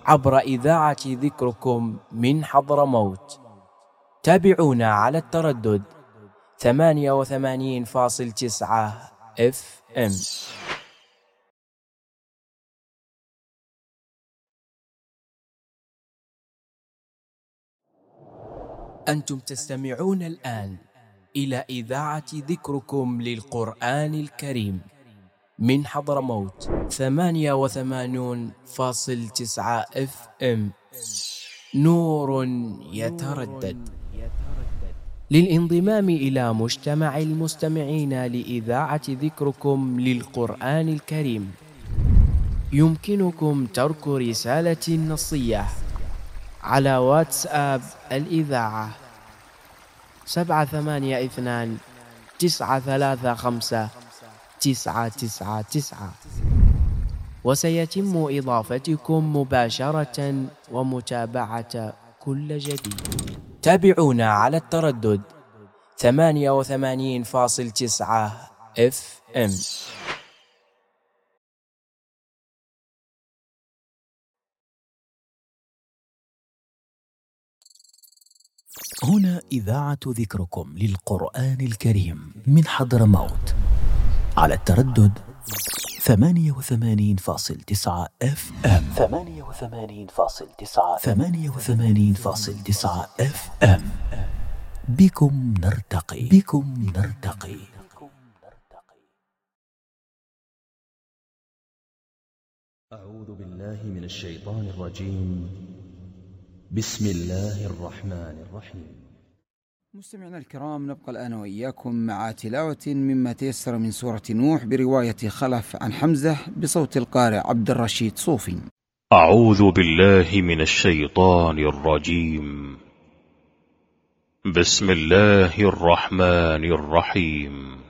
عبر إذاعة ذكركم من حضرموت. تابعونا على التردد 88.9 FM. أنتم تستمعون الآن إلى إذاعة ذكركم للقرآن الكريم من حضرموت 88.9 FM. نور يتردد. للانضمام إلى مجتمع المستمعين لإذاعة ذكركم للقرآن الكريم يمكنكم ترك رسالة نصية على واتساب الإذاعة 782 935 999، وسيتم إضافتكم مباشرة ومتابعة كل جديد. تابعونا على التردد 88.9 FM. هنا إذاعة ذكركم للقرآن الكريم من حضرموت على التردد 88.9 FM. 88.9 FM. بكم نرتقي. أعوذ بالله من الشيطان الرجيم. بسم الله الرحمن الرحيم. مستمعينا الكرام، نبقى الآن وإياكم مع تلاوة مما تيسر من سورة نوح برواية خلف عن حمزة بصوت القارئ عبد الرشيد صوفي. أعوذ بالله من الشيطان الرجيم. بسم الله الرحمن الرحيم.